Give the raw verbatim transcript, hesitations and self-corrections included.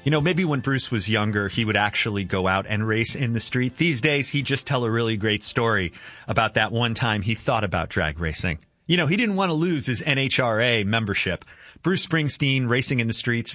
You know, maybe when Bruce was younger, he would actually go out and race in the street. These days, he'd just tell a really great story about that one time he thought about drag racing. You know, he didn't want to lose his N H R A membership. Bruce Springsteen racing in the streets